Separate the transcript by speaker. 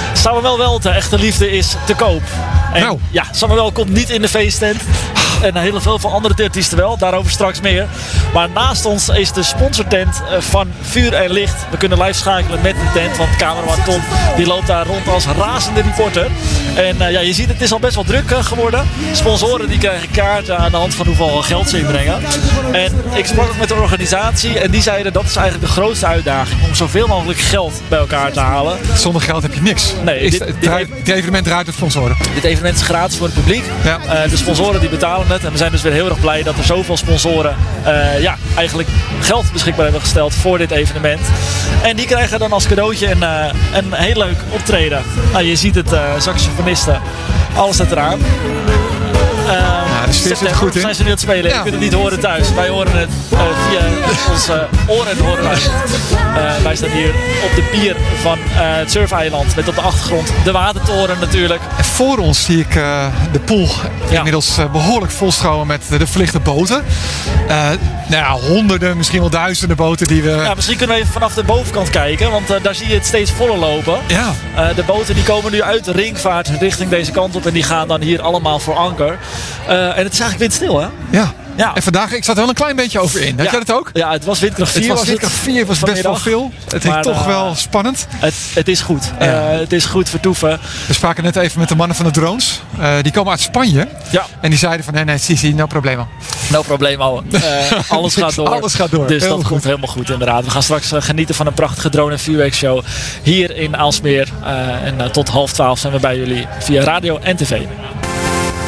Speaker 1: Samuel Welte, echte liefde is te koop. En
Speaker 2: Nou.
Speaker 1: ja, Samuel komt niet in de feesttent. En heel veel van andere artiesten wel. Daarover straks meer. Maar naast ons is de sponsortent van Vuur en Licht. We kunnen live schakelen met de tent. Want cameraman Tom die loopt daar rond als razende reporter. En ja, je ziet het is al best wel druk geworden. Sponsoren die krijgen kaarten aan de hand van hoeveel geld ze inbrengen. En ik sprak ook met de organisatie. En die zeiden dat is eigenlijk de grootste uitdaging. Om zoveel mogelijk geld bij elkaar te halen.
Speaker 2: Zonder geld heb je niks.
Speaker 1: Nee,
Speaker 2: Dit evenement draait door sponsoren.
Speaker 1: Dit evenement is gratis voor het publiek.
Speaker 2: Ja.
Speaker 1: De sponsoren die betalen het. En we zijn dus weer heel erg blij dat er zoveel sponsoren eigenlijk geld beschikbaar hebben gesteld voor dit evenement. En die krijgen dan als cadeautje een heel leuk optreden. Nou, je ziet het, saxofonisten. Alles staat eraan.
Speaker 2: De sfeer zit er goed in.
Speaker 1: Zijn ze nu aan het spelen?
Speaker 2: Ja.
Speaker 1: Je kunt het niet horen thuis. Wij horen het via onze oren horen wij het. Wij staan hier op de pier van het surfeiland. Met op de achtergrond de watertoren natuurlijk.
Speaker 2: En voor ons zie ik de pool inmiddels behoorlijk volstromen met de verlichte boten. Honderden, misschien wel duizenden boten die we...
Speaker 1: Ja, misschien kunnen we even vanaf de bovenkant kijken. Want daar zie je het steeds voller lopen.
Speaker 2: Ja.
Speaker 1: De boten die komen nu uit de ringvaart richting deze kant op. En die gaan dan hier allemaal voor anker. En het is eigenlijk windstil, hè?
Speaker 2: Ja.
Speaker 1: Ja.
Speaker 2: En vandaag, ik zat er wel een klein beetje over in. Had jij dat ook?
Speaker 1: Ja, het was windkracht 4.
Speaker 2: Het was windkracht 4, was best wel veel. Het is toch wel spannend.
Speaker 1: Het is goed.
Speaker 2: Ja.
Speaker 1: Het is goed vertoeven.
Speaker 2: We spraken net even met de mannen van de drones. Die komen uit Spanje.
Speaker 1: Ja.
Speaker 2: En die zeiden van, nee, Sisi, no problema.
Speaker 1: No probleem. Alles gaat door.
Speaker 2: Alles gaat door.
Speaker 1: Dus
Speaker 2: Heel
Speaker 1: dat
Speaker 2: goed.
Speaker 1: komt helemaal goed inderdaad. We gaan straks genieten van een prachtige drone- en vuurwerkshow hier in Aalsmeer. En tot 11:30 zijn we bij jullie via radio en tv.